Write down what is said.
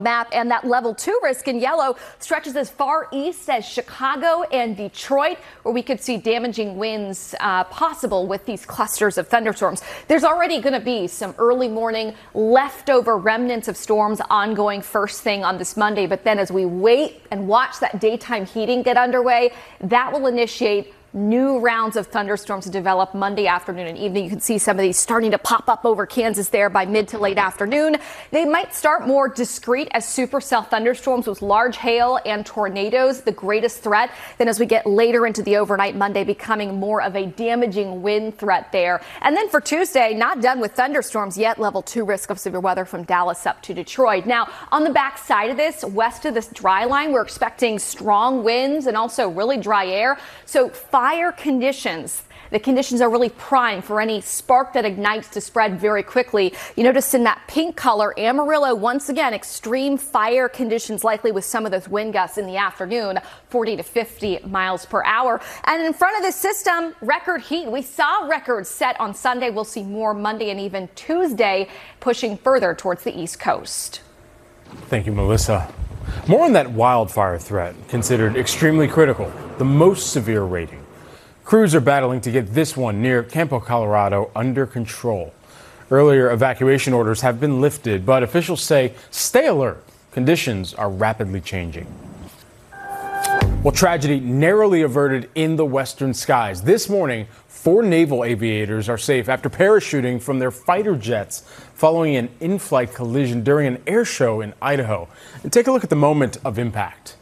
Map, and that level 2 risk in yellow stretches as far east as Chicago and Detroit, where we could see damaging winds possible with these clusters of thunderstorms. There's already going to be some early morning leftover remnants of storms ongoing first thing on this Monday. But then as we wait and watch that daytime heating get underway, that will initiate new rounds of thunderstorms to develop Monday afternoon and evening. You can see some of these starting to pop up over Kansas there by mid to late afternoon. They might start more discreet as supercell thunderstorms with large hail and tornadoes, the greatest threat. Then as we get later into the overnight Monday, becoming more of a damaging wind threat there. And then for Tuesday, not done with thunderstorms yet. Level 2 risk of severe weather from Dallas up to Detroit. Now, on the back side of this, west of this dry line, we're expecting strong winds and also really dry air. So fire conditions. The conditions are really prime for any spark that ignites to spread very quickly. You notice in that pink color, Amarillo, once again, extreme fire conditions likely with some of those wind gusts in the afternoon, 40 to 50 miles per hour. And in front of this system, record heat. We saw records set on Sunday. We'll see more Monday and even Tuesday, pushing further towards the East Coast. Thank you, Melissa. More on that wildfire threat, considered extremely critical, the most severe rating. Crews are battling to get this one near Campo, Colorado, under control. Earlier evacuation orders have been lifted, but officials say stay alert. Conditions are rapidly changing. Well, tragedy narrowly averted in the western skies. This morning, 4 naval aviators are safe after parachuting from their fighter jets following an in-flight collision during an air show in Idaho. And take a look at the moment of impact.